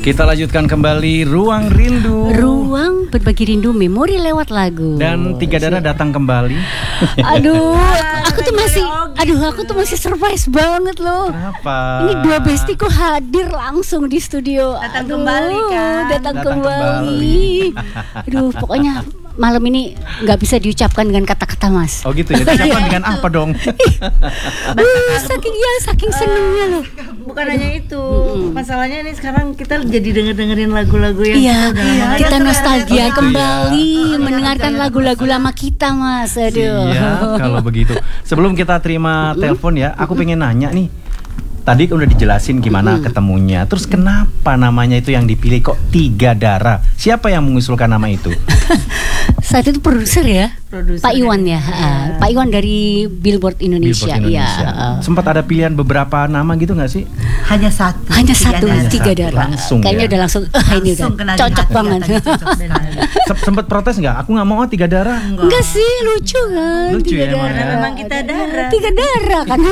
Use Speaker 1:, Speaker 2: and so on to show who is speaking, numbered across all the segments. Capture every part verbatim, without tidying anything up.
Speaker 1: Kita lanjutkan kembali Ruang Rindu.
Speaker 2: Ruang berbagi rindu, memori lewat lagu.
Speaker 1: Dan Tiga Darah datang kembali.
Speaker 2: Aduh, aku tuh masih, aduh aku tuh masih surprise banget loh.
Speaker 1: Kenapa?
Speaker 2: Ini dua bestiku hadir langsung di studio.
Speaker 3: Datang
Speaker 2: Aduh,
Speaker 3: kembali kan?
Speaker 2: Datang,
Speaker 1: Datang
Speaker 2: kembali. Aduh, pokoknya malam ini nggak bisa diucapkan dengan kata-kata, Mas.
Speaker 1: Oh gitu ya. Diucapkan dengan apa dong?
Speaker 2: Uh, saking ya, saking senengnya loh.
Speaker 3: Bukan hanya itu, masalahnya ini sekarang kita jadi denger-dengerin lagu-lagu yang
Speaker 2: Iya,
Speaker 3: kita, udah lama
Speaker 2: kita
Speaker 3: nggak
Speaker 2: nostalgia
Speaker 1: Oh, gitu
Speaker 2: kembali
Speaker 1: ya.
Speaker 2: mendengarkan lagu-lagu lama kita, Mas. Aduh.
Speaker 1: Iya, kalau begitu. Sebelum kita terima telepon ya, aku pengen nanya nih. Tadi udah dijelasin gimana ketemunya. Terus kenapa namanya itu yang dipilih kok Tiga Darah? Siapa yang mengusulkan nama itu?
Speaker 2: Saat itu produser ya,
Speaker 3: Produser
Speaker 2: Pak Iwan ya,
Speaker 3: dari-
Speaker 2: uh, Pak Iwan dari Billboard Indonesia.
Speaker 1: Billboard Indonesia.
Speaker 2: Iya. uh.
Speaker 1: Sempat ada pilihan beberapa nama gitu nggak sih?
Speaker 3: hanya satu,
Speaker 2: Hanya satu,
Speaker 3: darah.
Speaker 2: Tiga
Speaker 1: satu,
Speaker 2: Darah.
Speaker 1: langsung
Speaker 2: Kayaknya
Speaker 1: ya.
Speaker 2: udah langsung, ah ini udah
Speaker 3: Langsung kena di
Speaker 2: cocok
Speaker 3: hati,
Speaker 2: banget.
Speaker 3: katanya cocok sekali.
Speaker 1: Se- Sempet protes nggak? Aku nggak mau oh, Tiga Darah.
Speaker 2: Enggak sih, lucu kan?
Speaker 1: Lucu
Speaker 2: Tiga
Speaker 1: ya emang
Speaker 2: Darah.
Speaker 1: ya.
Speaker 3: Memang kita darah.
Speaker 2: Tiga Darah kan.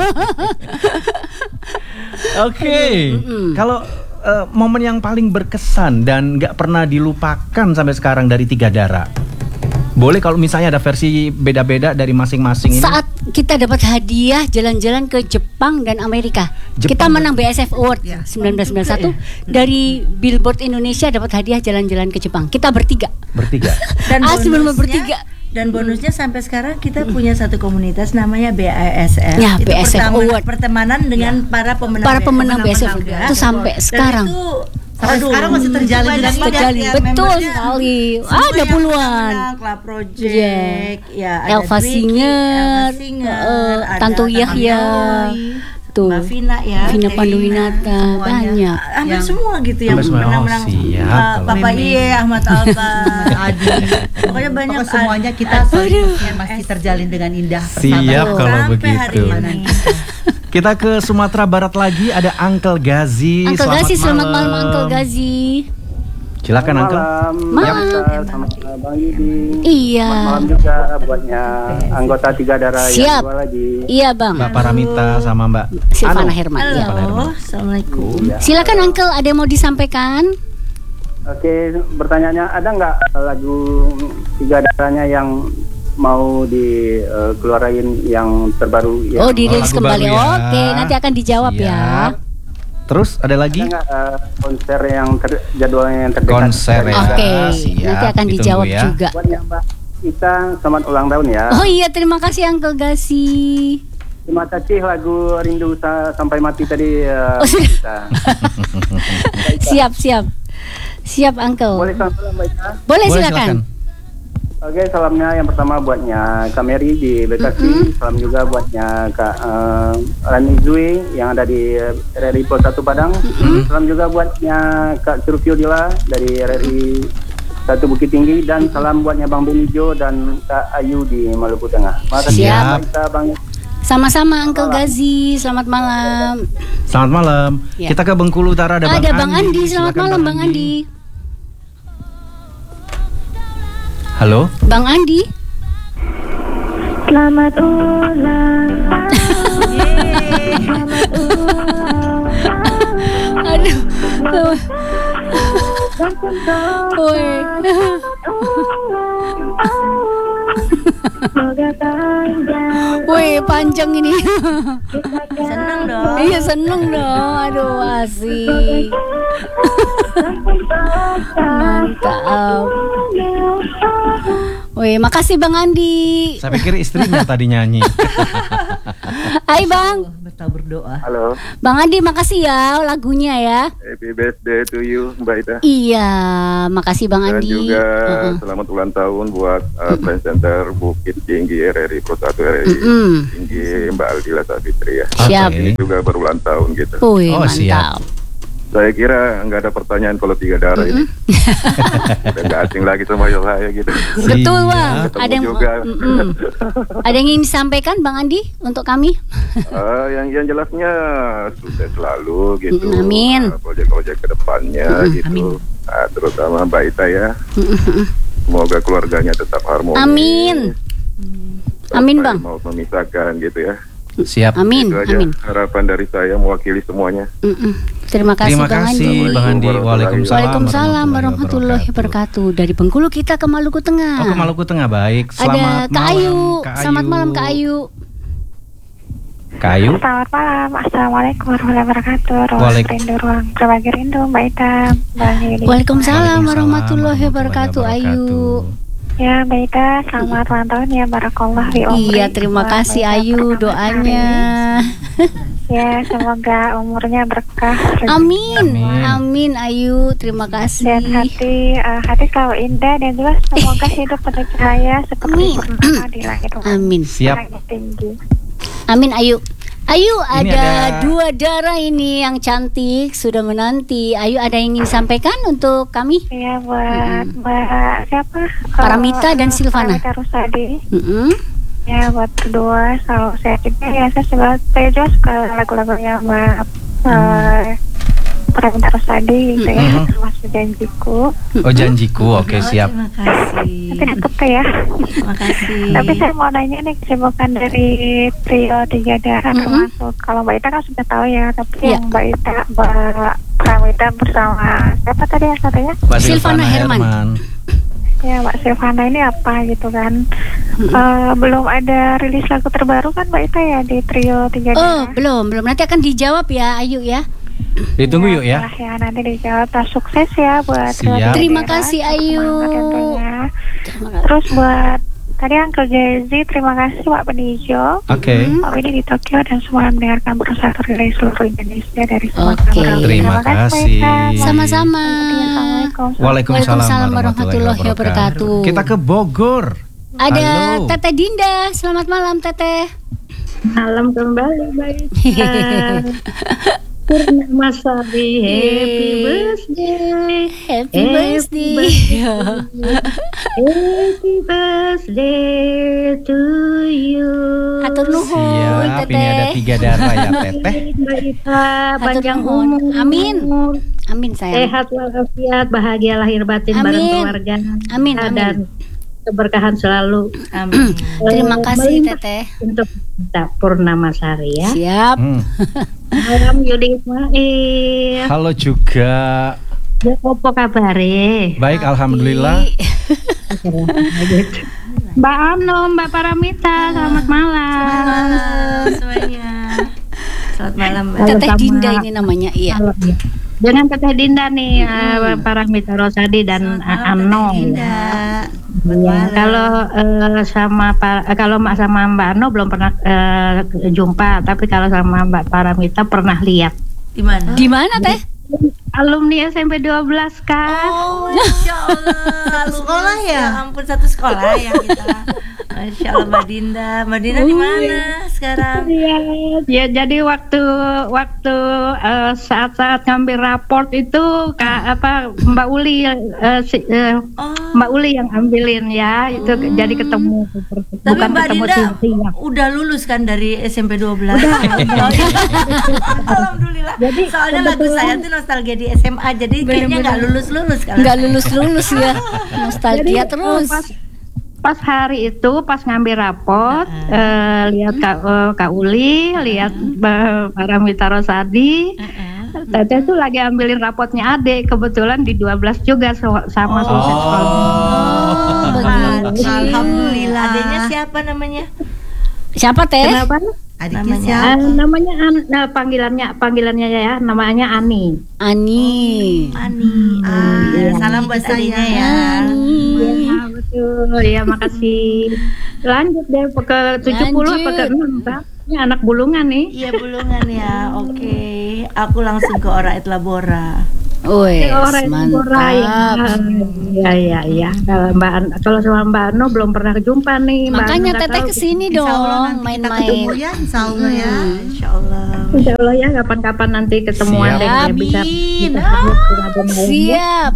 Speaker 1: Oke, kalau eh, momen yang paling berkesan dan nggak pernah dilupakan sampai sekarang dari Tiga Darah, boleh kalau misalnya ada versi beda-beda dari masing-masing ini.
Speaker 2: Saat kita dapat hadiah jalan-jalan ke Jepang dan Amerika,
Speaker 1: Jepang
Speaker 2: kita
Speaker 1: dan-
Speaker 2: menang B S F Award
Speaker 3: Ya.
Speaker 2: seribu sembilan ratus sembilan puluh satu dari Billboard Indonesia, dapat hadiah jalan-jalan ke Jepang. Kita bertiga.
Speaker 1: Bertiga.
Speaker 3: Dan
Speaker 2: Ah, sebelum
Speaker 3: bonusnya-
Speaker 2: bertiga.
Speaker 3: Dan bonusnya sampai sekarang kita punya satu komunitas namanya B A S F.
Speaker 2: Ya,
Speaker 3: Itu
Speaker 2: B A S F
Speaker 3: pertemanan-
Speaker 2: Award.
Speaker 3: pertemanan dengan para pemenang
Speaker 2: Para pemenang B S F
Speaker 3: pemenang
Speaker 2: itu sampai
Speaker 3: Dan
Speaker 2: sekarang.
Speaker 3: itu,
Speaker 4: Sampai
Speaker 3: aduh,
Speaker 4: sekarang masih terjalin
Speaker 3: banyak
Speaker 4: dan
Speaker 3: banget
Speaker 2: terjalin.
Speaker 3: ya,
Speaker 2: Betul
Speaker 3: membernya.
Speaker 2: sekali.
Speaker 3: Semua
Speaker 2: Ada
Speaker 3: yang
Speaker 2: puluhan.
Speaker 3: menang, Club Project,
Speaker 2: Yeah.
Speaker 3: ya ada
Speaker 2: Elva
Speaker 3: Ricky,
Speaker 2: Singer,
Speaker 3: Elva Singer,
Speaker 2: eh,
Speaker 3: ada
Speaker 2: Tanto Yahya, tuh,
Speaker 3: Mbak Vina ya,
Speaker 2: Vina
Speaker 3: Kayak
Speaker 2: Panduwinata,
Speaker 3: semuanya.
Speaker 2: banyak.
Speaker 3: Hampir
Speaker 4: Yang-
Speaker 3: semua gitu yang
Speaker 1: Hampir semua.
Speaker 3: menang-menang.
Speaker 1: Oh, siap,
Speaker 3: Uh,
Speaker 1: kalau
Speaker 3: Papa
Speaker 4: Meme.
Speaker 3: Iye, Ahmad Albar,
Speaker 4: Adi.
Speaker 3: pokoknya banyak.
Speaker 4: Pokoknya semuanya kita masih terjalin dengan indah.
Speaker 1: Siap
Speaker 4: persahabatan.
Speaker 1: kalau
Speaker 3: Sampai hari
Speaker 1: begitu.
Speaker 3: ini.
Speaker 1: Kita ke Sumatera Barat lagi, ada Uncle Gazi.
Speaker 2: Uncle Gazi, selamat malam Uncle Gazi.
Speaker 1: Silakan Uncle.
Speaker 2: Malam.
Speaker 5: Sama Bang Yudi.
Speaker 2: Iya.
Speaker 5: Selamat malam juga buatnya anggota Tiga Darah
Speaker 2: Siap.
Speaker 5: yang dua lagi.
Speaker 2: Iya bang.
Speaker 1: Mbak Paramita sama Mbak
Speaker 2: Silvana
Speaker 1: Anu.
Speaker 2: Herman. Ya.
Speaker 1: Silvana Herman.
Speaker 3: Halo, assalamualaikum.
Speaker 5: Ya.
Speaker 2: Silakan Uncle, ada yang mau disampaikan?
Speaker 5: Oke, pertanyaannya ada nggak lagu Tiga Darahnya yang mau dikeluarin yang terbaru?
Speaker 2: Oh,
Speaker 5: Yang
Speaker 2: dirilis
Speaker 1: lagu
Speaker 2: kembali.
Speaker 1: baru ya.
Speaker 2: Oke, nanti akan dijawab ya.
Speaker 1: Siap. Terus ada lagi?
Speaker 5: ada nggak eh, konser yang ter- jadwalnya yang terdekat?
Speaker 1: Konser ya.
Speaker 2: Oke,
Speaker 1: Siap,
Speaker 2: nanti akan
Speaker 1: ditunggu
Speaker 2: dijawab
Speaker 1: ya.
Speaker 2: juga.
Speaker 5: Buatnya Mbak kita selamat ulang tahun ya.
Speaker 2: Oh iya, terima kasih Uncle Gazi.
Speaker 5: Terima kasih lagu Rindu Sa- Sampai Mati tadi. eh,
Speaker 2: Oh, sudah.
Speaker 5: kita.
Speaker 2: Siap, siap. Siap Uncle.
Speaker 5: Boleh salam salam Mbak Ita?
Speaker 2: Boleh,
Speaker 1: Boleh,
Speaker 2: silakan.
Speaker 5: Oke, salamnya yang pertama buatnya Kak Mary di Bekasi, salam juga buatnya Kak uh, Rani Zui yang ada di R R I Pos satu Padang, salam juga buatnya Kak Surfio Dila dari R R I satu Bukit Tinggi, dan salam buatnya Bang Benijo dan Kak Ayu di Maluku Tengah. Makasih
Speaker 2: Siap.
Speaker 5: Mbak Ita, Bang.
Speaker 2: Sama-sama Uncle Gazi. Selamat malam.
Speaker 1: Selamat malam.
Speaker 2: Ya.
Speaker 1: Kita ke Bengkulu Utara, ada,
Speaker 2: Ada Bang Andi. Selamat
Speaker 1: Silakan,
Speaker 2: malam Bang Andi.
Speaker 1: Halo.
Speaker 2: Bang Andi.
Speaker 6: Selamat ulang tahun. Selamat ulang
Speaker 2: Aduh.
Speaker 6: tahun. Dan tentu
Speaker 2: Woi.
Speaker 6: ulang tahun. Semoga panjang.
Speaker 2: Woi, panjang ini.
Speaker 3: Seneng dong.
Speaker 2: Iya, seneng dong. Aduh, asik. Mantap. Woi, makasih Bang Andi.
Speaker 1: Saya pikir istrinya tadi nyanyi.
Speaker 2: Hai Bang.
Speaker 4: Betul berdoa.
Speaker 5: Halo,
Speaker 2: Bang Andi, makasih ya lagunya ya.
Speaker 5: happy birthday to you Mbak Ita.
Speaker 2: Iya, makasih Bang
Speaker 5: Dan
Speaker 2: Andi.
Speaker 5: juga
Speaker 2: Heeh.
Speaker 5: selamat ulang tahun buat uh, Presenter Bukit Tinggi R R I Pro satu R R I
Speaker 2: Mm-mm.
Speaker 5: Tinggi Mbak Aldila Savitri ya.
Speaker 2: Siap.
Speaker 1: Oke.
Speaker 5: Juga berulang tahun gitu.
Speaker 2: Woi,
Speaker 1: Oh,
Speaker 2: mantap.
Speaker 1: siap.
Speaker 5: Saya kira nggak ada pertanyaan kalau Tiga Darah ini. Udah nggak asing lagi sama saya gitu.
Speaker 2: Betul
Speaker 1: Siap.
Speaker 2: Bang.
Speaker 5: Ketemu
Speaker 2: Ada yang
Speaker 5: juga.
Speaker 2: Mm-mm. Ada yang ingin disampaikan Bang Andi untuk kami?
Speaker 5: Eh, yang yang jelasnya sukses selalu gitu.
Speaker 2: Mm, amin.
Speaker 5: Eh, Proyek-proyek kedepannya gitu.
Speaker 4: amin.
Speaker 5: Nah, terutama Mbak Ita ya. Semoga keluarganya tetap harmonis.
Speaker 2: Amin. Amin,
Speaker 5: Sampai
Speaker 2: Bang.
Speaker 5: Mau memisahkan gitu ya.
Speaker 1: Siap.
Speaker 2: Amin,
Speaker 5: Itu aja
Speaker 2: amin.
Speaker 5: harapan dari saya mewakili semuanya.
Speaker 2: Mm-mm. Terima kasih
Speaker 1: Terima
Speaker 2: Bang
Speaker 1: kasih
Speaker 2: Andi.
Speaker 1: Bang Andi. Waalaikumsalam.
Speaker 2: Waalaikumsalam warahmatullahi wabarakatuh. Dari Bengkulu kita ke Maluku Tengah.
Speaker 1: Oh, ke Maluku Tengah, baik.
Speaker 2: Ada
Speaker 1: Selamat
Speaker 2: Kak
Speaker 1: malam,
Speaker 2: Ayu.
Speaker 1: Kak
Speaker 2: Selamat malam Kak Ayu.
Speaker 1: Kak Ayu.
Speaker 6: Selamat malam, assalamualaikum warahmatullahi wabarakatuh. Ruang
Speaker 1: Walaik-
Speaker 6: rindu, ruang berbagi rindu, Mbak Ita, Bang Yudi.
Speaker 2: Waalaikumsalam warahmatullahi wabarakatuh Ayu.
Speaker 6: Ya, Mbak Ita, selamat ulang tahun ya, barakallah fi umri.
Speaker 2: Iya, terima
Speaker 6: Buat
Speaker 2: kasih
Speaker 6: Mbak Ita
Speaker 2: Ayu
Speaker 6: pertama
Speaker 2: doanya.
Speaker 6: kali. Ya, semoga umurnya berkah. rezeki
Speaker 2: Amin.
Speaker 1: Amin.
Speaker 2: Amin Ayu, terima kasih.
Speaker 6: Dan hati uh, hati selalu indah dan juga semoga hidup penuh cahaya seperti
Speaker 2: Amin.
Speaker 6: purnama di langit
Speaker 2: Amin.
Speaker 1: Siap.
Speaker 6: langit tinggi.
Speaker 2: Amin Ayu. Ayu
Speaker 1: Ini
Speaker 2: ada,
Speaker 1: ada-
Speaker 2: dua darah ini yang cantik sudah menanti. Ayu ada yang ingin disampaikan untuk kami?
Speaker 6: Ya, buat Mbak siapa?
Speaker 2: Paramita
Speaker 6: Eh,
Speaker 2: dan Silvana.
Speaker 6: Paramita Rusadi.
Speaker 2: Mm-mm.
Speaker 6: Ya, buat kedua selalu sehat juga ya. Saya juga, saya juga suka lagu-lagunya Mbak uh, Paramita Rusadi gitu ya,
Speaker 1: Mhm.
Speaker 6: termasuk Janjiku.
Speaker 1: Oh, Janjiku. Oke,
Speaker 3: Oh,
Speaker 1: siap.
Speaker 3: Terima kasih.
Speaker 6: Tapi deket tuh ya.
Speaker 3: Terima kasih.
Speaker 6: Tapi saya mau nanya nih, kesibukan dari trio Tiga Darah
Speaker 2: Mhm.
Speaker 6: termasuk, kalau Mbak Ita kan sudah tahu ya, tapi
Speaker 2: Iya.
Speaker 6: yang Mbak Ita, Mbak Pramita bersama siapa tadi yang satunya?
Speaker 1: Mbak
Speaker 2: Silvana Herman.
Speaker 6: Ya, Mbak Silvana ini apa gitu kan? Eh, belum ada rilis lagu terbaru kan Mbak Ita ya di trio Tiga
Speaker 2: Oh,
Speaker 6: Darah?
Speaker 2: belum, belum. Nanti akan dijawab ya Ayu ya.
Speaker 1: Ditunggu yuk ya.
Speaker 6: Setelah ya nanti dijawab. Nah, sukses ya buat
Speaker 1: Siap.
Speaker 6: Trio Tiga
Speaker 2: Terima
Speaker 6: Darah.
Speaker 2: kasih,
Speaker 6: Semangat
Speaker 2: Ayu.
Speaker 6: tentunya.
Speaker 2: Terima kasih.
Speaker 6: Terus buat tadi Uncle Jazzy, terima kasih Pak Penijo.
Speaker 1: Oke.
Speaker 6: Pak Widi di Tokyo dan semua yang mendengarkan bersatu dari seluruh Indonesia dari semua
Speaker 2: Oke.
Speaker 6: program.
Speaker 1: Terima
Speaker 6: Mbak
Speaker 1: kasih.
Speaker 6: Ita.
Speaker 2: Sama-sama.
Speaker 6: Assalamualaikum.
Speaker 1: Waalaikumsalam
Speaker 2: Waalaikumsalam warahmatullahi wabarakatuh.
Speaker 1: Kita ke Bogor.
Speaker 2: Ada
Speaker 1: Halo.
Speaker 2: Teteh Dinda. Selamat malam Teteh.
Speaker 7: Malam kembali Mbak Ita. Purnama Sari, happy birthday,
Speaker 2: Happy birthday.
Speaker 7: happy birthday to you.
Speaker 2: Hatur nuhun
Speaker 1: Siap, ini
Speaker 2: Teteh.
Speaker 1: ada tiga darah ya Teteh.
Speaker 7: Mbak Ita, panjang
Speaker 2: nuhun.
Speaker 7: umur,
Speaker 2: Amin. Amin sayang.
Speaker 7: sehat walafiat, bahagia lahir batin
Speaker 2: Amin.
Speaker 7: bareng keluarga,
Speaker 2: Amin, amin.
Speaker 7: dan keberkahan selalu.
Speaker 3: Amin.
Speaker 2: Terima
Speaker 7: Eh,
Speaker 2: kasih
Speaker 7: melintas
Speaker 2: Teteh.
Speaker 7: untuk kita Purnama Sari ya.
Speaker 2: Siap.
Speaker 1: Hmm.
Speaker 7: Malam Yudi Ismail.
Speaker 1: Halo juga.
Speaker 7: Ya, apa kabare?
Speaker 1: Baik, alhamdulillah.
Speaker 7: Mbak Ano, Mbak Paramita, selamat malam.
Speaker 3: Malam semuanya. Selamat malam, Mbak.
Speaker 7: Halo,
Speaker 2: Teteh
Speaker 7: sama-
Speaker 2: Dinda ini namanya. Iya.
Speaker 7: Halo, ya. Dengan Teteh Dinda nih, eh, Paramita Rosadi dan
Speaker 3: Selamat
Speaker 7: Ano.
Speaker 3: malam, Teteh Dinda.
Speaker 7: Ya, kalau eh, sama Pak, eh, kalau Mbak sama Mbak Ano belum pernah eh, jumpa, tapi kalau sama Mbak Paramita pernah lihat.
Speaker 3: Di mana?
Speaker 2: Di mana Teh?
Speaker 7: Alumni S M P dua belas kan.
Speaker 3: Oh, Masya Allah. Satu sekolah ya? Ya ampun, satu sekolah ya kita. Masya Allah, Mbak Dinda. Mbak Dinda di mana sekarang?
Speaker 7: Iya, ya jadi waktu waktu eh, saat-saat ngambil raport itu Kak apa Mbak Uli eh, si- eh,
Speaker 3: Oh.
Speaker 7: Mbak Uli yang ambilin ya, itu jadi ketemu
Speaker 3: Tapi
Speaker 7: bukan
Speaker 3: Mbak
Speaker 7: ketemu
Speaker 3: Dinda
Speaker 7: siang.
Speaker 3: udah lulus kan dari S M P dua belas? Oh, iya. Alhamdulillah.
Speaker 7: Jadi,
Speaker 3: Soalnya lagu saya tuh nostalgia di S M A, jadi kayaknya nggak lulus-lulus kan?
Speaker 2: Nggak lulus-lulus ya. Nostalgia
Speaker 7: Jadi,
Speaker 2: terus.
Speaker 7: eh, pas, pas hari itu pas ngambil raport eh, lihat Kak, eh, Kak Uli, lihat Mbak Paramita Rosadi. Teteh tuh lagi ambilin rapotnya adik, kebetulan di dua belas juga so- sama
Speaker 3: Oh.
Speaker 7: sukses sekolah.
Speaker 2: Oh, begitu.
Speaker 3: Alhamdulillah. Adanya siapa namanya?
Speaker 2: Siapa Teh?
Speaker 7: Kenapa?
Speaker 3: Adiknya
Speaker 7: Eh, namanya An, nah, panggilannya panggilannya ya, namanya Ani.
Speaker 2: Ani.
Speaker 3: Ani. Ah,
Speaker 7: Iya.
Speaker 3: salam buat adiknya ya.
Speaker 7: Ya, betul. Ya, makasih. Lanjut deh ke tujuh puluh apa ke enam, Pak? Ini anak bulungan nih.
Speaker 3: Iya, bulungan ya. Oke. Aku langsung ke Ora et Labora.
Speaker 2: Wes,
Speaker 7: Orang Bora ya.
Speaker 2: mantap.
Speaker 7: Ya, ya, ya. Kalau Mbak An, kalau sama Mbak Ano belum pernah jumpa nih. Mbak
Speaker 2: Makanya
Speaker 7: Ano nggak
Speaker 2: Teteh
Speaker 7: tahu.
Speaker 2: kesini
Speaker 3: Insya Allah
Speaker 2: dong,
Speaker 3: nanti kita
Speaker 2: main-main.
Speaker 3: ketemu ya, insya Allah ya. Insya Allah.
Speaker 7: Insya Allah ya, kapan-kapan nanti ketemuan
Speaker 1: Siap.
Speaker 7: deh ya, bisa.
Speaker 3: Amin.
Speaker 7: bisa
Speaker 3: Ah,
Speaker 7: ketemu ya.
Speaker 2: Siap.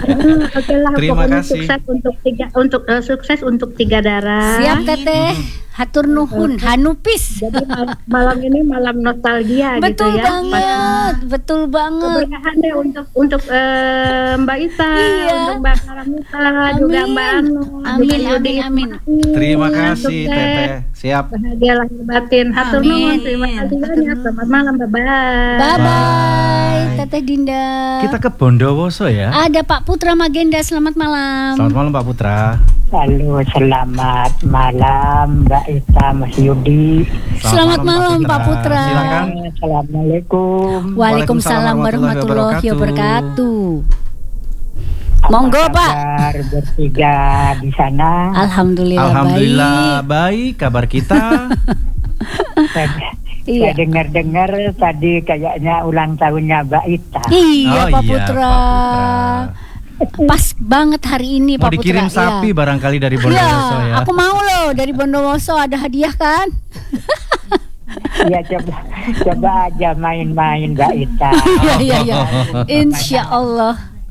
Speaker 7: Oke lah,
Speaker 1: Terima
Speaker 7: pokoknya
Speaker 1: kasih.
Speaker 7: sukses untuk tiga untuk eh, sukses untuk tiga darah.
Speaker 2: Siap Teteh. hatur nuhun, hanupis.
Speaker 7: Jadi mal- malam ini malam nostalgia
Speaker 2: Betul
Speaker 7: gitu ya.
Speaker 2: banget, betul banget.
Speaker 7: Keberkahan deh untuk untuk eh, Mbak Ita,
Speaker 2: Iya.
Speaker 7: untuk Mbak Karamita, juga Mbak Anu,
Speaker 2: Amin,
Speaker 7: juga Yudi
Speaker 2: amin, amin.
Speaker 7: Ismail.
Speaker 1: Terima kasih
Speaker 7: Sukses.
Speaker 1: Teteh. Siap.
Speaker 7: Bahagia lahir batin. Hatur
Speaker 2: Amin.
Speaker 7: nuhun, terima kasih banyak. Selamat malam, bye bye.
Speaker 2: Bye bye, Teteh Dinda.
Speaker 1: Kita ke Bondowoso ya.
Speaker 2: Ada Pak Putra Magenda, selamat malam.
Speaker 1: Selamat malam Pak Putra.
Speaker 8: Halo, selamat malam Mbak Ita, Mas Yudi.
Speaker 2: Selamat malam, Pak Putra.
Speaker 1: Silakan.
Speaker 8: Assalamualaikum.
Speaker 2: Waalaikumsalam warahmatullahi wabarakatuh.
Speaker 8: Apa
Speaker 2: Monggo, Pak.
Speaker 8: kabar bertiga di sana?
Speaker 2: Alhamdulillah,
Speaker 1: Alhamdulillah
Speaker 2: baik.
Speaker 1: baik kabar kita.
Speaker 8: Saya,
Speaker 2: Iya.
Speaker 8: saya dengar-dengar tadi kayaknya ulang tahunnya Mbak Ita.
Speaker 2: Iya,
Speaker 1: Oh
Speaker 2: Pak
Speaker 1: iya,
Speaker 2: Putra.
Speaker 1: Pak
Speaker 2: Pas banget hari ini,
Speaker 1: Mau
Speaker 2: Pak Putra.
Speaker 1: dikirim sapi
Speaker 2: Iya.
Speaker 1: barangkali dari
Speaker 2: Iya,
Speaker 1: Bondowoso ya.
Speaker 2: aku mau loh dari Bondowoso, ada hadiah kan?
Speaker 8: Iya, coba coba aja main-main Mbak Ita.
Speaker 2: Iya, iya, iya. Insya Allah.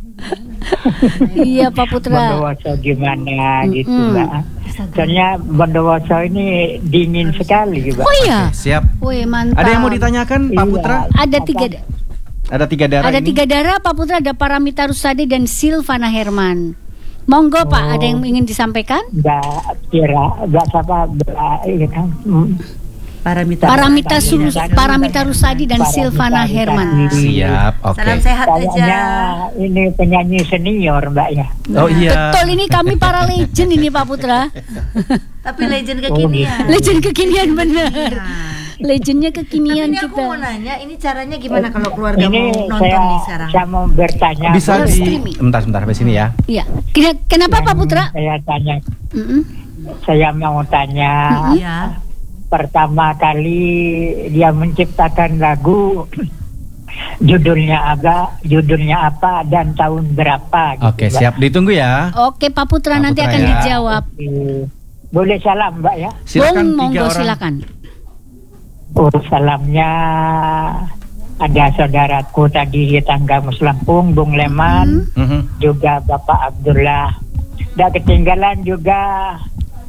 Speaker 2: Iya, Pak Putra.
Speaker 8: Bondowoso gimana gitu
Speaker 2: Mm-mm.
Speaker 8: Mbak. Soalnya Bondowoso ini dingin sekali Mbak.
Speaker 2: Oh iya.
Speaker 1: Siap.
Speaker 2: Wih, mantap.
Speaker 1: Ada yang mau ditanyakan Pak
Speaker 8: Iya.
Speaker 1: Putra?
Speaker 2: Ada tiga
Speaker 1: Ada tiga darah
Speaker 2: ada
Speaker 1: ini?
Speaker 2: tiga darah, Pak Putra. Ada Paramita Rusadi dan Silvana Herman. Monggo Pak,
Speaker 8: Oh.
Speaker 2: ada yang ingin disampaikan?
Speaker 8: Mbak Kira, Mbak siapa? Mbak ini kan. mm,
Speaker 4: Paramita.
Speaker 2: Paramita Sus- Paramita Rusadi dan
Speaker 8: Paramita
Speaker 2: Silvana
Speaker 8: Rusadi.
Speaker 2: Herman.
Speaker 1: Siap, oke.
Speaker 3: Salam sehat
Speaker 8: Kayaknya
Speaker 3: aja.
Speaker 8: ini penyanyi senior Mbak ya.
Speaker 1: Oh iya.
Speaker 2: Betul, ini kami para legend ini Pak Putra.
Speaker 3: Tapi legend
Speaker 8: Oh,
Speaker 3: kekinian.
Speaker 2: Legend kekinian bener.
Speaker 3: Iya.
Speaker 2: Legendnya
Speaker 3: Tapi
Speaker 2: kekinian
Speaker 3: ini aku mau
Speaker 2: kita.
Speaker 3: nanya, ini caranya gimana kalau keluarga
Speaker 8: Ini
Speaker 3: mau nonton
Speaker 8: saya,
Speaker 3: nih sekarang?
Speaker 8: saya mau bertanya.
Speaker 1: Bisa
Speaker 2: Live
Speaker 1: di
Speaker 2: streaming.
Speaker 1: Bentar, bentar sampai sini ya.
Speaker 2: Iya. Kena- Kenapa Pak
Speaker 8: Yang
Speaker 2: Putra?
Speaker 8: Saya tanya,
Speaker 2: Mm-mm.
Speaker 8: saya mau tanya.
Speaker 3: Iya.
Speaker 8: Pertama kali dia menciptakan lagu, judulnya apa, judulnya apa dan tahun berapa? gitu,
Speaker 1: Oke,
Speaker 8: Mbak.
Speaker 1: siap. Ditunggu ya.
Speaker 2: Oke Pak Putra,
Speaker 1: Pak
Speaker 2: nanti
Speaker 1: Putra
Speaker 2: akan
Speaker 1: ya.
Speaker 2: dijawab.
Speaker 8: Oke. Boleh salam Mbak ya?
Speaker 1: Silakan
Speaker 2: Bung,
Speaker 1: tiga
Speaker 2: monggo
Speaker 1: orang.
Speaker 2: silakan.
Speaker 8: Oh, salamnya ada saudaraku tadi di tangga Muslampung, Bung Leman,
Speaker 1: Mhm.
Speaker 8: juga Bapak Abdullah. Dan ketinggalan juga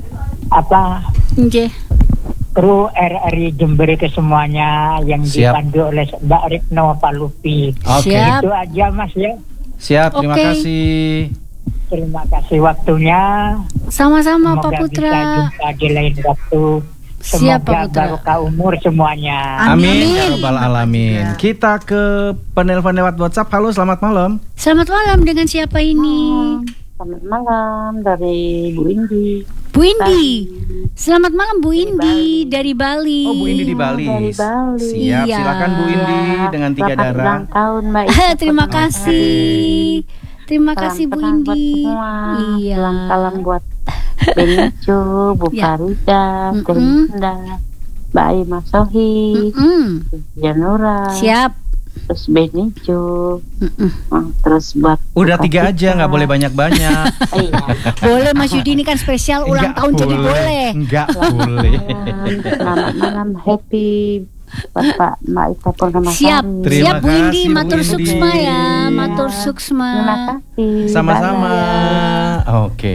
Speaker 8: apa
Speaker 2: Nggih.
Speaker 8: kru R R I Jember ke semuanya yang
Speaker 1: Siap.
Speaker 8: dipandu oleh Mbak Rikno Palupi.
Speaker 1: Oke.
Speaker 2: Siap.
Speaker 8: Itu aja Mas ya.
Speaker 1: Siap, terima
Speaker 2: Oke.
Speaker 1: kasih.
Speaker 8: Terima kasih waktunya.
Speaker 2: Sama-sama Pak
Speaker 8: Semoga
Speaker 2: Putra.
Speaker 8: bisa jumpa di lain waktu.
Speaker 2: Siap, Pak
Speaker 8: Semoga
Speaker 2: Putra.
Speaker 8: barokah umur semuanya.
Speaker 1: Amin,
Speaker 2: Amin.
Speaker 1: ya rabbal alamin. Kita ke penelpon lewat WhatsApp. Halo, selamat malam.
Speaker 2: Selamat malam, dengan siapa ini?
Speaker 9: Selamat malam dari Bu Indi.
Speaker 2: Bu Indi. Selamat malam Bu Indi dari Bali.
Speaker 1: Oh, Bu Indi di Bali.
Speaker 9: Dari Bali.
Speaker 1: Siap,
Speaker 2: Iya.
Speaker 1: silakan Bu Indi dengan tiga
Speaker 9: Selamat
Speaker 1: darah.
Speaker 9: ulang tahun Mbak Ita.
Speaker 2: Terima
Speaker 9: Putri.
Speaker 2: kasih. Terima
Speaker 9: Salam
Speaker 2: kasih Bu
Speaker 9: kenal buat
Speaker 2: Indi.
Speaker 9: semua.
Speaker 2: Iya.
Speaker 9: Salam salam buat Benicu, Bu
Speaker 2: Ya.
Speaker 9: Farida,
Speaker 2: Mm-mm.
Speaker 9: Terinda, Mbak Aima Sohi,
Speaker 2: Mm-mm.
Speaker 9: Janura,
Speaker 2: Siap.
Speaker 9: terus Benicu,
Speaker 2: Mm-mm.
Speaker 9: oh, terus buat
Speaker 1: Udah
Speaker 9: Buka
Speaker 1: tiga
Speaker 9: Cita.
Speaker 1: aja, nggak boleh banyak-banyak.
Speaker 9: Iya.
Speaker 2: Boleh Mas Yudi, ini kan spesial ulang
Speaker 1: Nggak
Speaker 2: tahun jadi boleh.
Speaker 1: Nggak boleh.
Speaker 9: Selamat malam, happy Bapak Mbak Ita Purnamasari.
Speaker 2: Siap.
Speaker 1: Terima
Speaker 2: Siap Bu Indi,
Speaker 1: kasih, Bu
Speaker 2: matur
Speaker 1: Indi.
Speaker 2: suksma ya, matur suksma.
Speaker 9: Terima kasih.
Speaker 1: Sama-sama. Oke.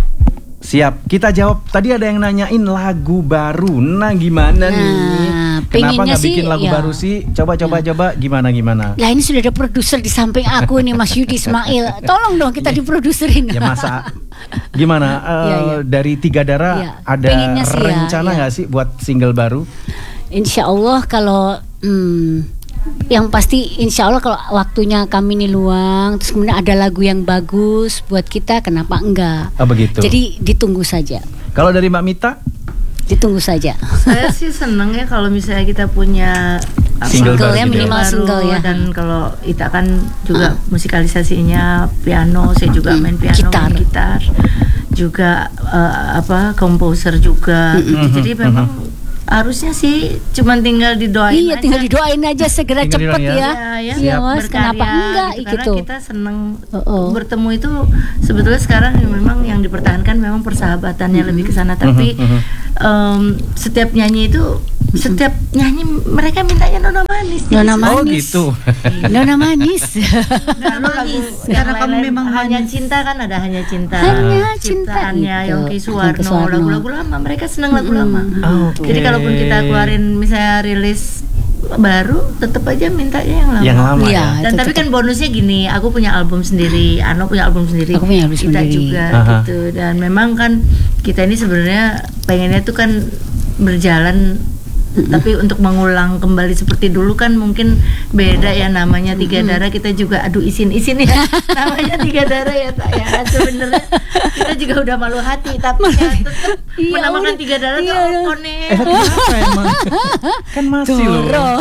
Speaker 1: Siap. Kita jawab. Tadi ada yang nanyain lagu baru. Nah, gimana
Speaker 2: Nah,
Speaker 1: nih? Kenapa
Speaker 2: pengennya
Speaker 1: nggak bikin
Speaker 2: sih,
Speaker 1: lagu
Speaker 2: ya.
Speaker 1: baru sih? Coba, coba, coba. Gimana, gimana?
Speaker 2: Lah ini sudah ada produser di samping aku nih Mas Yudi Ismail. Tolong dong kita diproduserin.
Speaker 1: Ya masa gimana? Eh,
Speaker 2: Iya, iya.
Speaker 1: Dari Tiga Darah
Speaker 2: Iya.
Speaker 1: ada
Speaker 2: Pengennya sih ya,
Speaker 1: rencana
Speaker 2: iya.
Speaker 1: nggak sih buat single baru?
Speaker 2: Insya Allah kalau hmm, yang pasti insya Allah kalau waktunya kami ini luang, terus kemudian ada lagu yang bagus buat kita, kenapa enggak?
Speaker 1: Oh begitu.
Speaker 2: Jadi ditunggu saja,
Speaker 1: Kalau dari Mbak Mita,
Speaker 2: ditunggu saja.
Speaker 3: Saya sih seneng ya kalau misalnya kita punya apa,
Speaker 1: Single baru
Speaker 2: ya,
Speaker 1: gitu ya.
Speaker 2: minimal
Speaker 3: baru,
Speaker 2: single ya.
Speaker 3: dan kalau Ita kan juga musikalisasinya piano, saya juga
Speaker 2: Mm-mm.
Speaker 3: main piano,
Speaker 2: Gitar.
Speaker 3: main gitar, juga eh, apa komposer juga. gitu. Jadi memang harusnya sih cuman tinggal didoain
Speaker 2: Iya,
Speaker 3: aja.
Speaker 2: tinggal didoain aja segera
Speaker 1: Tinggal
Speaker 2: cepet
Speaker 1: didoain
Speaker 2: ya.
Speaker 3: Ya, ya.
Speaker 2: Iya Mas,
Speaker 3: Berkarya
Speaker 2: kenapa enggak
Speaker 3: gitu.
Speaker 2: gitu?
Speaker 3: Karena kita seneng
Speaker 2: Oh, oh.
Speaker 3: bertemu itu sebetulnya sekarang memang yang dipertahankan memang persahabatannya lebih ke sana, tapi
Speaker 1: Mhm, mhm.
Speaker 3: em, setiap nyanyi itu setiap nyanyi mereka mintanya Nona Manis.
Speaker 2: Nona
Speaker 1: Oh
Speaker 2: Manis.
Speaker 1: gitu.
Speaker 2: Nona Manis.
Speaker 3: Nona Manis.
Speaker 4: Karena kamu memang
Speaker 3: hanya cinta kan, ada hanya cinta.
Speaker 2: Hanya cinta
Speaker 3: Ciptaannya
Speaker 2: itu.
Speaker 3: Yongki
Speaker 2: Yongki
Speaker 3: Suwarno,
Speaker 2: Suwarno.
Speaker 3: lagu-lagu lama. Mereka senang lagu lama.
Speaker 1: Oh, oke.
Speaker 3: Jadi kalaupun kita keluarin misalnya rilis baru, tetap aja mintanya yang lama.
Speaker 1: Yang lama
Speaker 2: Iya.
Speaker 1: ya.
Speaker 3: Dan
Speaker 2: tetap.
Speaker 3: tapi kan bonusnya gini, aku punya album sendiri, Ano punya album sendiri,
Speaker 2: Aku punya album
Speaker 3: kita
Speaker 2: sendiri.
Speaker 3: juga
Speaker 1: Aha.
Speaker 3: gitu. Dan memang kan kita ini sebenarnya pengennya tuh kan berjalan, tapi untuk mengulang kembali seperti dulu kan mungkin beda ya, namanya Tiga Darah. Kita juga aduh isin-isin ya namanya Tiga Darah ya tak ya. Sebenarnya kita juga udah malu hati, tapi ya tetap
Speaker 2: Iya,
Speaker 3: menamakan
Speaker 2: udah.
Speaker 3: Tiga Darah tuh
Speaker 2: Iya, udah.
Speaker 3: okonnya.
Speaker 1: Eh kenapa emang? Kan masih loh.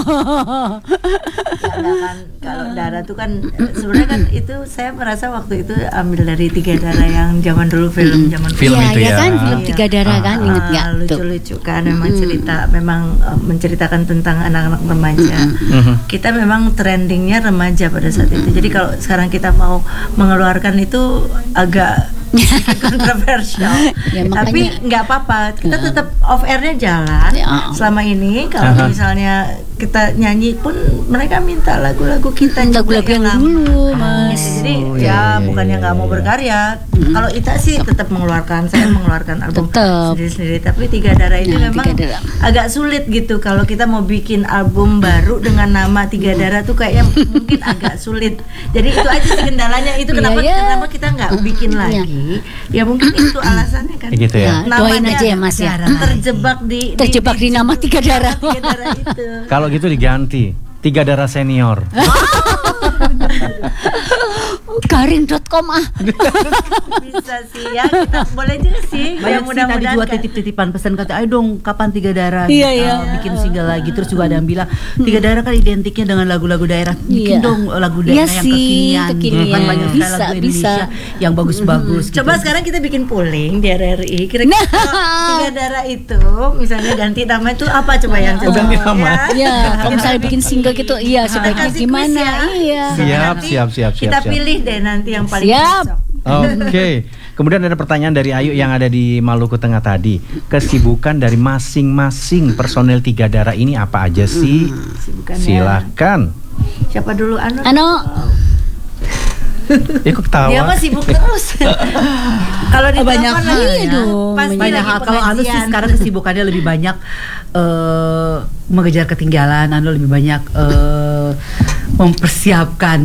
Speaker 3: Karena kan kalau darah tuh kan eh, sebenarnya kan itu saya merasa waktu itu ambil dari Tiga Darah yang zaman dulu film zaman
Speaker 1: Film
Speaker 2: Iya,
Speaker 1: itu
Speaker 2: ya
Speaker 1: ya.
Speaker 2: kan film
Speaker 3: Iya.
Speaker 2: Tiga Darah kan,
Speaker 3: Ah,
Speaker 2: inget nggak tuh?
Speaker 3: lucu-lucu kan, memang cerita memang eh, menceritakan tentang anak-anak remaja.
Speaker 1: Mhm.
Speaker 3: Kita memang trendingnya remaja pada saat itu. Jadi kalau sekarang kita mau mengeluarkan itu agak sedikit kontroversial.
Speaker 2: Ya,
Speaker 3: Tapi
Speaker 2: makanya-
Speaker 3: nggak apa-apa, kita tetap off airnya jalan.
Speaker 2: Ya.
Speaker 3: Selama ini kalau
Speaker 1: Aha.
Speaker 3: misalnya kita nyanyi pun mereka minta lagu-lagu kita juga
Speaker 2: Lagu-lagu yang
Speaker 3: lama.
Speaker 2: dulu, Mas.
Speaker 3: Jadi
Speaker 1: Oh,
Speaker 3: ya
Speaker 1: iya, iya,
Speaker 3: bukannya
Speaker 1: iya,
Speaker 3: nggak mau
Speaker 1: iya.
Speaker 3: berkarya. Kalau Ita sih tetap mengeluarkan, saya mengeluarkan album
Speaker 2: Tetap.
Speaker 3: sendiri-sendiri. Tapi Tiga Darah ini
Speaker 2: Nah,
Speaker 3: memang
Speaker 2: Tiga Darah.
Speaker 3: agak sulit gitu. Kalau kita mau bikin album baru dengan nama Tiga Darah tuh kayaknya mungkin agak sulit. Jadi itu aja sih kendalanya. Itu
Speaker 2: Iya,
Speaker 3: kenapa
Speaker 2: ya.
Speaker 3: kenapa kita nggak bikin
Speaker 2: Iya.
Speaker 3: lagi? Ya mungkin itu alasannya kan.
Speaker 1: Kayak gitu ya.
Speaker 2: Ya, doain aja ya, Mas, ya.
Speaker 3: Terjebak di
Speaker 2: Terjebak di nama Tiga Darah.
Speaker 3: Tiga Darah itu.
Speaker 1: Kalau gitu diganti Tiga Darah Senior.
Speaker 2: Garing dot com ah.
Speaker 3: Bisa sih ya, kita boleh juga sih. Ya
Speaker 4: Banyak sih tadi
Speaker 3: mudah-mudahan
Speaker 4: juga
Speaker 3: kan.
Speaker 4: titip-titipan pesan, kata ayo dong kapan Tiga Darah
Speaker 2: Iya,
Speaker 4: uh,
Speaker 2: iya.
Speaker 4: bikin single lagi. Terus juga ada yang bilang Tiga Darah kan identiknya dengan lagu-lagu daerah, bikin
Speaker 2: Iya.
Speaker 4: dong lagu
Speaker 2: Iya
Speaker 4: daerah yang
Speaker 2: sih,
Speaker 4: kekinian,
Speaker 2: kekinian.
Speaker 4: Kan banyak sekali
Speaker 2: Bisa,
Speaker 4: lagu
Speaker 2: bisa.
Speaker 4: Indonesia yang bagus-bagus gitu.
Speaker 3: Coba sekarang kita bikin polling di R R I. Kira-kira
Speaker 2: Nah.
Speaker 3: kalau Tiga Darah itu misalnya ganti nama itu apa coba yang
Speaker 1: Oh, ganti nama.
Speaker 2: Iya, kalau misalnya bikin single gitu, iya sebaiknya
Speaker 3: Kasih
Speaker 2: gimana?
Speaker 3: quiz ya.
Speaker 2: Iya.
Speaker 1: Siap,
Speaker 3: Nanti
Speaker 1: siap, siap, siap,
Speaker 3: Kita
Speaker 1: siap.
Speaker 3: pilih deh nanti yang paling
Speaker 2: Siap.
Speaker 3: cocok.
Speaker 1: Oke. Kemudian ada pertanyaan dari Ayu yang ada di Maluku Tengah tadi. Kesibukan dari masing-masing personel Tiga Darah ini apa aja sih?
Speaker 3: Kesibukannya.
Speaker 1: Silakan.
Speaker 3: Siapa dulu Anu?
Speaker 2: Ano,
Speaker 1: Ya kok ketawa?
Speaker 3: Dia mah sibuk terus. Kalau di
Speaker 4: Banyak
Speaker 3: telepon
Speaker 4: hal
Speaker 3: lagi,
Speaker 2: ya. dong,
Speaker 3: pasti
Speaker 4: banyak
Speaker 3: lagi
Speaker 4: hal. Kalau Anu sih
Speaker 3: pengajian.
Speaker 4: sekarang kesibukannya lebih banyak eh, mengejar ketinggalan. Anu lebih banyak eh, mempersiapkan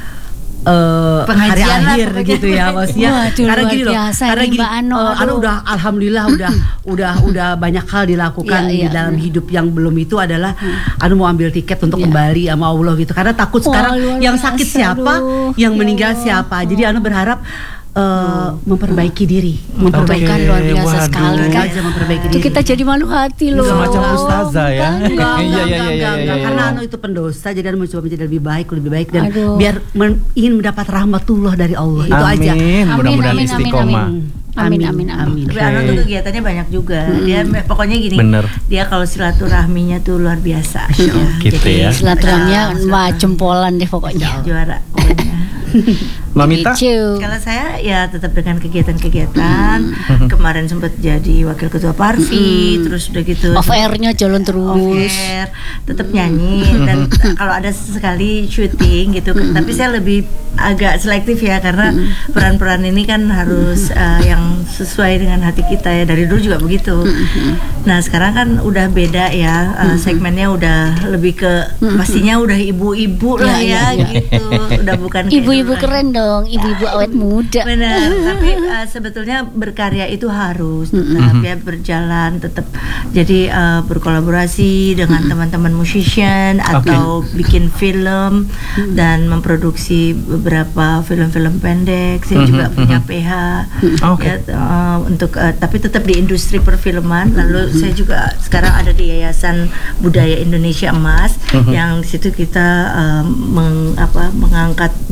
Speaker 4: eh, hari
Speaker 3: Pengajian lah
Speaker 4: akhir
Speaker 3: pokoknya.
Speaker 4: gitu ya, maksudnya.
Speaker 2: Waduh,
Speaker 4: Karena
Speaker 2: luar
Speaker 4: gini loh,
Speaker 2: biasa
Speaker 4: karena
Speaker 2: ini,
Speaker 4: gini,
Speaker 2: Mbak Ano,
Speaker 4: eh, Anu
Speaker 2: aduh.
Speaker 4: udah alhamdulillah udah udah udah banyak hal dilakukan
Speaker 2: Iya,
Speaker 4: di
Speaker 2: iya.
Speaker 4: dalam hidup. Yang belum itu adalah Anu mau ambil tiket untuk
Speaker 2: Iya.
Speaker 4: kembali sama Allah gitu. Karena takut
Speaker 2: Wah,
Speaker 4: sekarang
Speaker 2: luar
Speaker 4: yang
Speaker 2: biasa,
Speaker 4: sakit siapa,
Speaker 2: aduh.
Speaker 4: yang
Speaker 2: Ya
Speaker 4: meninggal
Speaker 2: Allah.
Speaker 4: siapa. Jadi Anu berharap eh, memperbaiki diri, memperbaiki
Speaker 2: Kan
Speaker 1: Oke,
Speaker 2: luar biasa
Speaker 1: waduh.
Speaker 2: sekali kan.
Speaker 4: aja memperbaiki
Speaker 2: Itu
Speaker 4: diri.
Speaker 2: kita jadi malu hati loh.
Speaker 1: Semacam ustazah ya.
Speaker 4: Enggak, enggak,
Speaker 1: Iya, iya,
Speaker 4: enggak,
Speaker 1: iya,
Speaker 4: enggak,
Speaker 1: iya,
Speaker 4: enggak.
Speaker 1: iya,
Speaker 4: Karena
Speaker 1: iya.
Speaker 4: Anu itu pendosa, jadi Anu mencoba menjadi lebih baik, lebih baik dan
Speaker 2: Aduh.
Speaker 4: biar men- ingin mendapat rahmatullah dari Allah. Itu aja.
Speaker 1: Amin. Mudah-mudahan
Speaker 2: Amin, amin,
Speaker 1: istiqomah.
Speaker 2: Amin, amin, amin.
Speaker 3: Tapi Anu tuh kegiatannya banyak juga. Dia me- pokoknya gini.
Speaker 1: Bener.
Speaker 3: Dia kalau silaturahminya tuh luar biasa. Ya,
Speaker 1: Gitu
Speaker 3: jadi,
Speaker 1: ya.
Speaker 2: Silaturahminya
Speaker 3: eh,
Speaker 2: wah jempolan deh pokoknya.
Speaker 3: juara pokoknya.
Speaker 1: Mamita?
Speaker 2: Lucu.
Speaker 3: Kalau saya ya tetap dengan kegiatan-kegiatan. Kemarin sempat jadi wakil ketua Parvi, terus udah gitu.
Speaker 2: Off airnya jalan terus.
Speaker 3: Off-air, tetap nyanyi dan kalau ada sekali syuting gitu. Tapi saya lebih agak selektif ya karena peran-peran ini kan harus uh, yang sesuai dengan hati kita ya. Dari dulu juga begitu. Nah sekarang kan udah beda ya, uh, segmennya udah lebih ke pastinya udah ibu-ibu lah
Speaker 2: Ya,
Speaker 3: ya,
Speaker 2: ya, ya.
Speaker 3: gitu. Udah bukan kayak
Speaker 2: Ibu-ibu
Speaker 3: dulu
Speaker 2: keren dong, ibu-ibu awet muda.
Speaker 3: Benar, tapi uh, sebetulnya berkarya itu harus tetap ya berjalan, tetap jadi uh, berkolaborasi dengan teman-teman musician atau bikin film dan memproduksi beberapa film-film pendek. Saya juga punya P H
Speaker 1: Oke.
Speaker 3: ya, uh, untuk uh, tapi tetap di industri perfilman. Lalu saya juga sekarang ada di Yayasan Budaya Indonesia Emas yang di situ kita uh, meng, apa, mengangkat budaya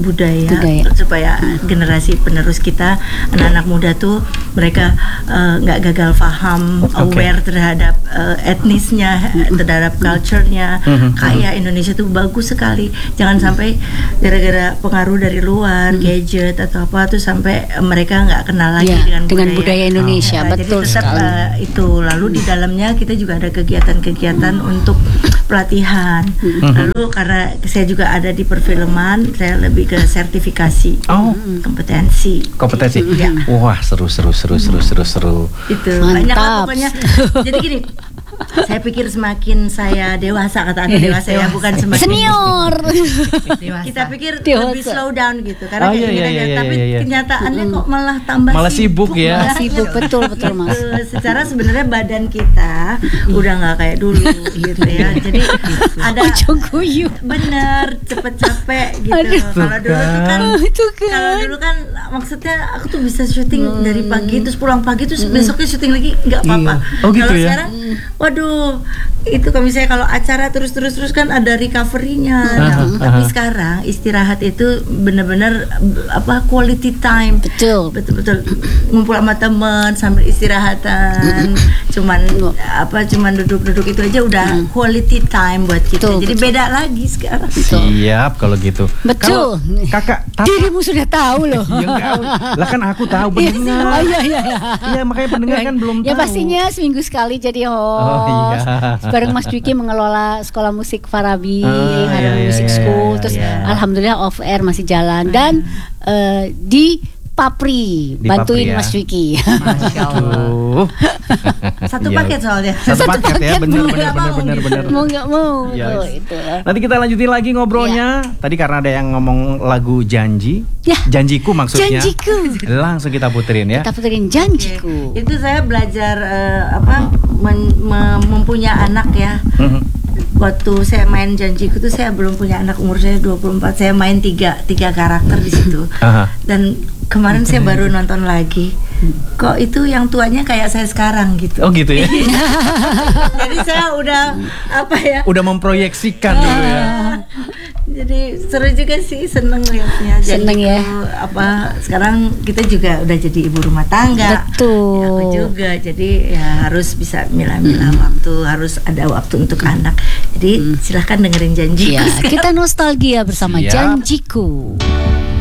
Speaker 3: budaya,
Speaker 2: Budaya.
Speaker 3: supaya generasi penerus kita, anak-anak muda tuh mereka eh, nggak gagal paham,
Speaker 1: Oke.
Speaker 3: aware terhadap eh, etnisnya, terhadap culture-nya.
Speaker 1: Mhm.
Speaker 3: Kayak Indonesia tuh bagus sekali. Jangan sampai gara-gara pengaruh dari luar, gadget atau apa tuh sampai eh, mereka nggak kenal lagi
Speaker 2: Ya,
Speaker 3: dengan,
Speaker 2: dengan budaya Indonesia,
Speaker 3: Nah,
Speaker 2: betul
Speaker 3: jadi tetap
Speaker 2: sekali.
Speaker 3: eh, itu. Lalu di dalamnya kita juga ada kegiatan-kegiatan untuk pelatihan. Lalu karena saya juga ada di perfilman, saya lebih ke sertifikasi,
Speaker 1: Oh.
Speaker 3: kompetensi.
Speaker 1: Kompetensi.
Speaker 3: Ya.
Speaker 1: Wah, seru seru seru seru seru seru.
Speaker 3: Itu
Speaker 2: Mantap.
Speaker 3: banyak lah pokoknya. Jadi gini, saya pikir semakin saya dewasa, kata Anda dewasa ya, bukan semakin
Speaker 2: Senior.
Speaker 4: Dewasa.
Speaker 3: kita pikir
Speaker 2: Dewasa.
Speaker 3: lebih slow down gitu karena
Speaker 1: Oh,
Speaker 3: kayak
Speaker 1: iya,
Speaker 3: gini
Speaker 1: iya,
Speaker 3: aja.
Speaker 1: iya,
Speaker 3: Tapi
Speaker 1: iya, iya.
Speaker 3: kenyataannya kok malah tambah
Speaker 1: Malah sibuk ya.
Speaker 3: banget.
Speaker 2: Sibuk, betul, betul, Mas.
Speaker 3: Gitu. Secara sebenarnya badan kita udah nggak kayak dulu gitu ya. Jadi ada
Speaker 2: Ujung kuyu.
Speaker 3: bener cepet capek gitu.
Speaker 2: Aduh.
Speaker 3: Kalau dulu tuh kan,
Speaker 2: Itu kan.
Speaker 3: kalau dulu kan maksudnya aku tuh bisa syuting dari pagi terus pulang pagi terus besoknya syuting lagi nggak apa-apa.
Speaker 1: Iya. Oh, gitu
Speaker 3: Kalau
Speaker 1: ya?
Speaker 3: sekarang, waduh, itu kalau misalnya kalau acara terus terus terus kan ada recovery-nya. Nah,
Speaker 1: Aha,
Speaker 3: tapi
Speaker 1: aha.
Speaker 3: sekarang istirahat itu benar-benar b- apa quality time.
Speaker 2: Betul.
Speaker 3: Betul-betul ngumpul sama teman sambil istirahatan. Cuman apa cuman duduk-duduk itu aja udah quality time buat kita.
Speaker 2: Betul,
Speaker 3: Jadi
Speaker 2: betul.
Speaker 3: beda lagi sekarang.
Speaker 1: Siap kalau gitu.
Speaker 2: Betul.
Speaker 1: Kalau kakak Tata,
Speaker 2: Dirimu sudah tahu loh.
Speaker 1: ya enggak, lah kan aku tahu
Speaker 2: Iya,
Speaker 1: pendengar.
Speaker 2: oh, iya, iya, iya.
Speaker 1: Iya, makanya pendengar kan belum
Speaker 2: Ya
Speaker 1: tahu.
Speaker 2: pastinya seminggu sekali jadi host.
Speaker 1: Oh, iya.
Speaker 2: Bareng Mas Dwiki mengelola sekolah musik Farabi,
Speaker 1: Ah,
Speaker 2: ada
Speaker 1: iya, iya,
Speaker 2: musik
Speaker 1: iya,
Speaker 2: school,
Speaker 1: iya,
Speaker 2: terus
Speaker 1: iya.
Speaker 2: alhamdulillah off air masih jalan dan eh, di Papri
Speaker 1: Di
Speaker 2: bantuin
Speaker 1: Papri ya.
Speaker 2: Mas Dwiki.
Speaker 4: Masya Allah.
Speaker 1: Tuh.
Speaker 3: Satu
Speaker 1: Iya.
Speaker 3: paket soalnya.
Speaker 1: Satu
Speaker 2: Satu
Speaker 1: paket ya,
Speaker 2: paket,
Speaker 1: benar
Speaker 2: mau
Speaker 1: benar
Speaker 3: nggak
Speaker 1: benar
Speaker 3: mau
Speaker 1: benar
Speaker 3: gitu.
Speaker 1: benar.
Speaker 2: Mau nggak mau?
Speaker 1: Yes.
Speaker 2: Tuh, itu.
Speaker 1: Nanti kita lanjutin lagi ngobrolnya. Tadi karena ada yang ngomong lagu Janji,
Speaker 2: Ya.
Speaker 1: Janjiku maksudnya.
Speaker 2: Janjiku.
Speaker 1: Langsung kita puterin ya.
Speaker 2: Kita puterin Janjiku.
Speaker 3: Itu saya belajar eh, apa men- me- mempunyai anak ya.
Speaker 1: Mhm.
Speaker 3: Waktu saya main Janjiku tuh saya belum punya anak, umur saya dua puluh empat. Saya main tiga tiga karakter di situ.
Speaker 1: Aha.
Speaker 3: Dan kemarin saya baru nonton lagi. Kok itu yang tuanya kayak saya sekarang gitu.
Speaker 1: Oh gitu ya.
Speaker 3: Jadi saya udah apa ya?
Speaker 1: Udah memproyeksikan dulu ya.
Speaker 3: Jadi seru juga sih, seneng lihatnya.
Speaker 2: Seneng
Speaker 3: Janjiku,
Speaker 2: ya.
Speaker 3: Apa sekarang kita juga udah jadi ibu rumah tangga.
Speaker 2: Betul.
Speaker 3: Ya, aku juga. Jadi ya harus bisa milah-milah waktu, harus ada waktu untuk anak. Jadi silahkan dengerin Janjiku.
Speaker 2: Ya,
Speaker 3: sekarang.
Speaker 2: kita nostalgia bersama
Speaker 1: Siap.
Speaker 2: Janjiku.